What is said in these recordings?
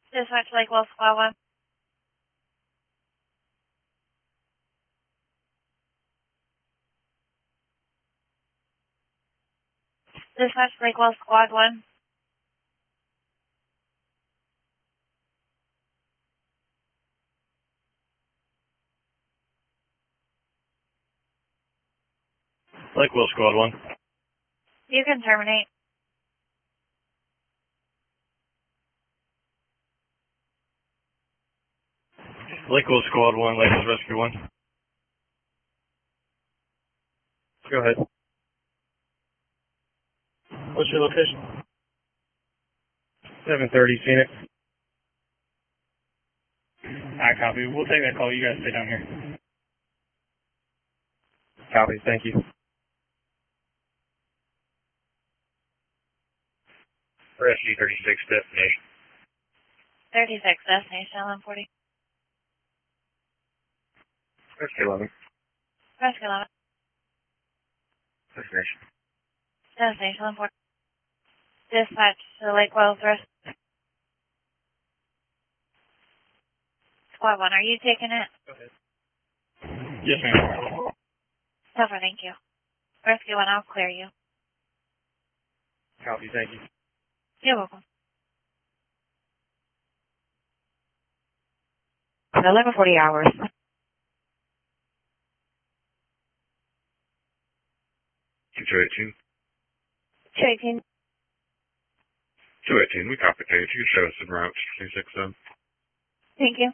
Dispatch Lakewell Squad 1. Dispatch Lakewell Squad 1. Lakewell Squad 1. You can terminate. Lakewell Squad 1, Lakers Rescue 1. Go ahead. What's your location? 730 Phoenix. I copy. We'll take that call. You guys stay down here. Copy, thank you. Rescue 36 destination. 36, destination 1140. Rescue 11. Rescue 11. Destination. Destination 1140. Dispatch to Lakewell's Rest. Squad 1, are you taking it? Go ahead. Yes, ma'am. Tougher, thank you. Rescue 1, I'll clear you. Copy, thank you. You're welcome. 1140 hours. 218. 218. 218, we copy page. You can show us some routes. 267. Thank you.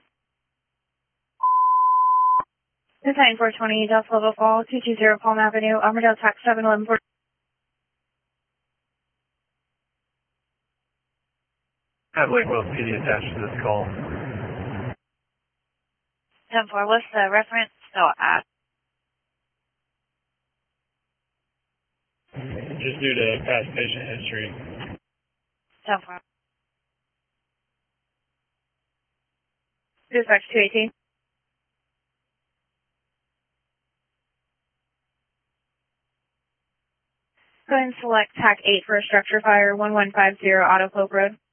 Design 420, Delta Level Fall, 220 Palm Avenue, Armadale Tax 71140. Have Lakewell PD attached to this call. 10-4, what's the reference? So, Just due to past patient history. 10-4. Dispatch 218. Go ahead and select TAC 8 for a structure fire, 1150 Auto Cloak Road.